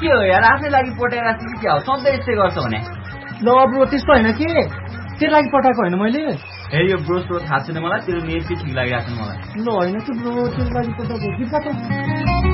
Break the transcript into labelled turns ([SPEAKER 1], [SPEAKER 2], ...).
[SPEAKER 1] के हो यार आफ्नै लागि पठाइरहेको छु कि क्या हो सधैँ यस्तै गर्छ भने
[SPEAKER 2] ल ब्रो त्यस्तो होइन के तेरो लागि पठाएको होइन मैले
[SPEAKER 1] हे यो ब्रो सो थाहा छैन मलाई तेरो नेट चाहिँ ठिक लागिरहेको छ मलाई
[SPEAKER 2] ल होइन कि ब्रो तेरो लागि पठाएको